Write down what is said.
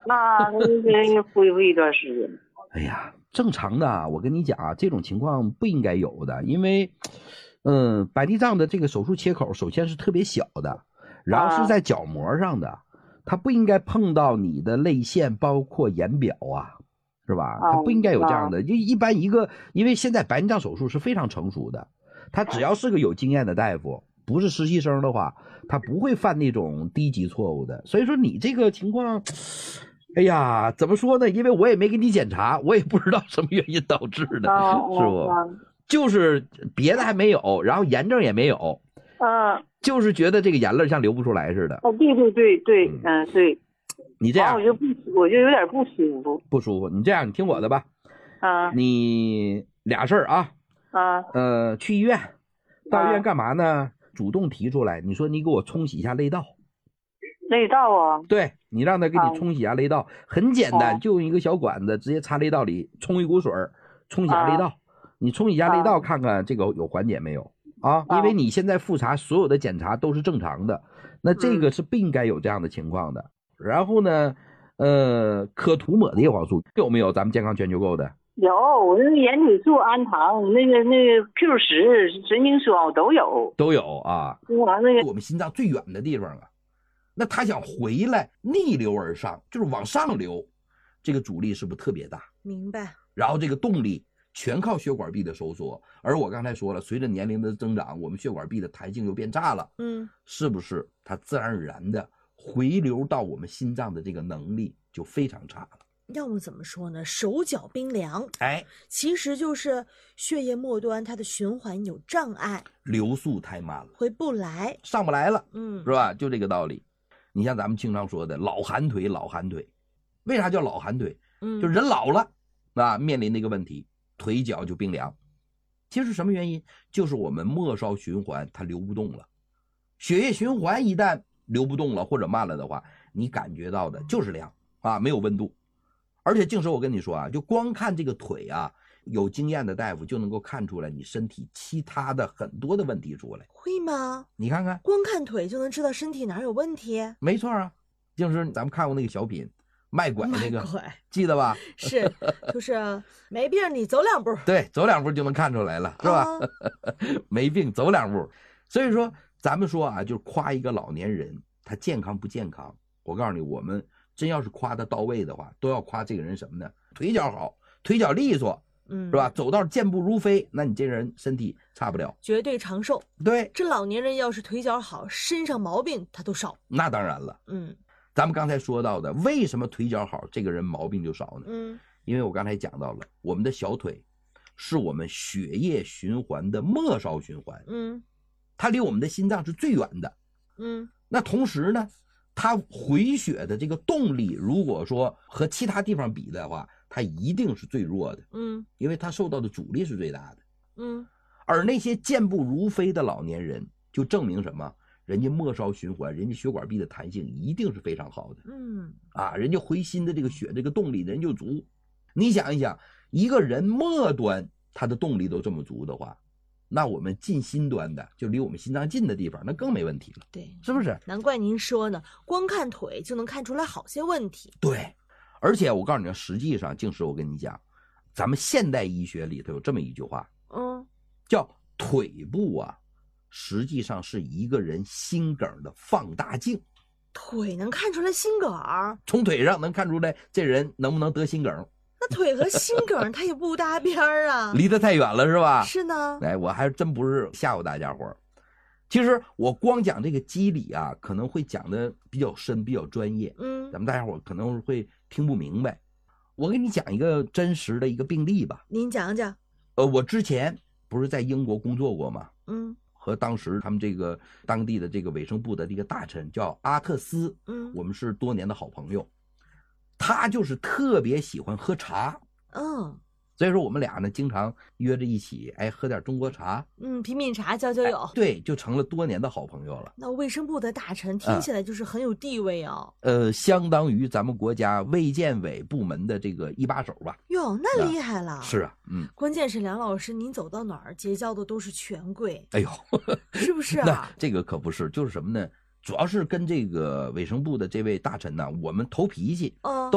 那得恢复一段时间。 哎呀，正常的啊，我跟你讲啊，这种情况不应该有的，因为，白内障的这个手术切口，首先是特别小的，然后是在角膜上的，它不应该碰到你的泪腺，包括眼表啊，是吧？它不应该有这样的。就一般因为现在白内障手术是非常成熟的，他只要是个有经验的大夫，不是实习生的话，他不会犯那种低级错误的。所以说你这个情况。哎呀，怎么说呢？因为我也没给你检查，我也不知道什么原因导致的，是不？就是别的还没有，然后炎症也没有，就是觉得这个眼泪像流不出来似的。 对，对。 你这样， 我就有点不舒服。 不舒服，你这样，你听我的吧。你俩事儿啊。去医院，到医院干嘛呢？主动提出来，你说你给我冲洗一下泪道。 泪道啊？ 对，你让他给你冲洗一下泪道，很简单，就用一个小管子直接插泪道里，冲一股水，冲洗下泪道。你冲洗下泪道，看看这个有缓解没有啊？因为你现在复查所有的检查都是正常的，那这个是不应该有这样的情况的。然后呢，可涂抹的叶黄素有没有？咱们健康全球购的有，我那个眼体素、氨糖，那个 Q10、神经霜我都有啊。 那个我们心脏最远的地方啊。那他想回来逆流而上，就是往上流，这个阻力是不是特别大？ 明白。 然后这个动力全靠血管壁的收缩，而我刚才说了，随着年龄的增长，我们血管壁的弹性又变差了，是不是它自然而然的回流到我们心脏的这个能力就非常差了？ 要么怎么说呢？手脚冰凉，其实就是血液末端它的循环有障碍， 流速太慢了， 回不来， 上不来了，是吧？就这个道理。你像咱们经常说的老寒腿，为啥叫老寒腿？就人老了啊，面临的一个问题，腿脚就冰凉。其实什么原因？就是我们末梢循环它流不动了，血液循环一旦流不动了或者慢了的话，你感觉到的就是凉啊，没有温度。而且静时我跟你说啊，就光看这个腿啊，有经验的大夫就能够看出来你身体其他的很多的问题出来。 会吗？ 你看看， 光看腿就能知道身体哪有问题？ 没错啊，静时咱们看过那个小品卖拐那个，记得吧？ 是，就是没病你走两步， 对，走两步就能看出来了，是吧？没病走两步。所以说咱们说啊，就是夸一个老年人他健康不健康，我告诉你，我们真要是夸他到位的话，都要夸这个人什么呢？腿脚好，腿脚利索，是吧？走道健步如飞，那你这人身体差不了， 绝对长寿。 对， 这老年人要是腿脚好，身上毛病他都少。 那当然了，咱们刚才说到的，为什么腿脚好，这个人毛病就少呢？因为我刚才讲到了，我们的小腿是我们血液循环的末梢循环，它离我们的心脏是最远的，那同时呢，它回血的这个动力，如果说和其他地方比的话，它一定是最弱的，因为它受到的阻力是最大的，而那些健步如飞的老年人，就证明什么？人家末梢循环，人家血管壁的弹性一定是非常好的，人家回心的这个血这个动力人就足。你想一想，一个人末端他的动力都这么足的话，那我们近心端的，就离我们心脏近的地方，那更没问题了， 对， 是不是？ 难怪您说呢，光看腿就能看出来好些问题。 对，而且我告诉你，实际上静时我跟你讲，咱们现代医学里头有这么一句话，叫腿部啊，实际上是一个人心梗的放大镜。 腿能看出来心梗？ 从腿上能看出来这人能不能得心梗。 那腿和心梗它也不搭边啊， 离得太远了是吧？ 是呢。 哎，我还真不是吓唬大家伙。其实我光讲这个机理啊，可能会讲的比较深，比较专业，咱们大家伙可能会听不明白。我给你讲一个真实的一个病例吧。 您讲讲。 我之前不是在英国工作过吗？和当时他们这个当地的这个卫生部的这个大臣叫阿特斯，我们是多年的好朋友。他就是特别喜欢喝茶，所以说我们俩呢经常约着一起，喝点中国茶， 品品茶，交交友， 对，就成了多年的好朋友了。 那卫生部的大臣听起来就是很有地位啊。 相当于咱们国家卫健委部门的这个一把手吧。 哟，那厉害了。 是啊， 关键是梁老师，您走到哪儿结交的都是权贵。 哎呦， 是不是啊？ 那这个可不是，就是什么呢？主要是跟这个卫生部的这位大臣呢，我们投脾气，